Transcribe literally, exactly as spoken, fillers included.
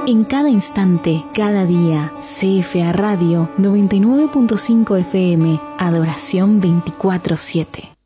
En cada instante, cada día, C F A Radio noventa y nueve punto cinco F M, Adoración veinticuatro siete.